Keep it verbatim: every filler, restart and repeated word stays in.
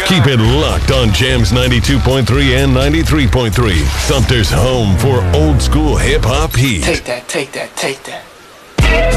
Keep it locked on Jams ninety-two point three and ninety-three point three. Sumter's home for old school hip hop heat. Take that, take that, take that.